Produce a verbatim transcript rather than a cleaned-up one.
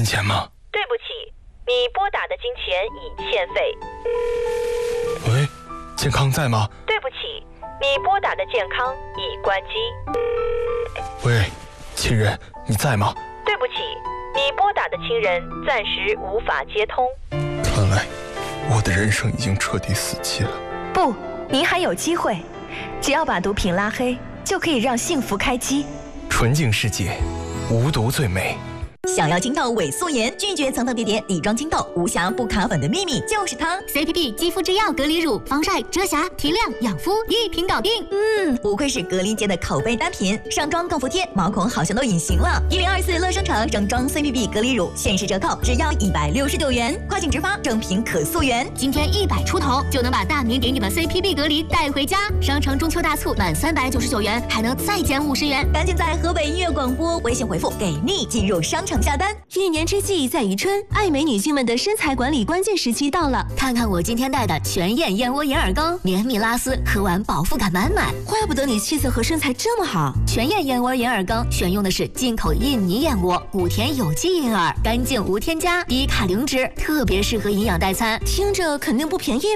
金钱吗？ 对不起，你拨打的金钱已欠费。 喂，健康在吗？ 对不起，你拨打的健康已关机。 喂，亲人，你在吗？ 对不起，你拨打的亲人暂时无法接通。 看来我的人生已经彻底死寂了。 不，您还有机会，只要把毒品拉黑，就可以让幸福开机。 纯净世界，无毒最美。 想要金痘伪素颜，拒绝层层叠叠底妆金痘，无瑕不卡粉的秘密就是它 C P B 肌肤之钥隔离乳，防晒、遮瑕、提亮、养肤，一瓶搞定。 嗯，不愧是隔离界的口碑单品，上妆更服帖，毛孔好像都隐形了。一零二四乐商城整装 C P B 隔离乳限时折扣，只要一百六十九元，跨境直发，正品可溯源。 今天一百出头就能把大明给你的 C P B 隔离带回家。商城中秋大促，满三百九十九元还能再减五十元， 赶紧在河北音乐广播微信回复给力进入商城下单。 一年之计在于春，爱美女性们的身材管理关键时期到了。 看看我今天带的全燕燕窝银耳羹，绵密拉丝，喝完饱腹感满满。 怪不得你气色和身材这么好。 全燕燕窝银耳羹选用的是进口印尼燕窝，古田有机银耳，干净无添加，低卡零脂，特别适合营养代餐。 听着肯定不便宜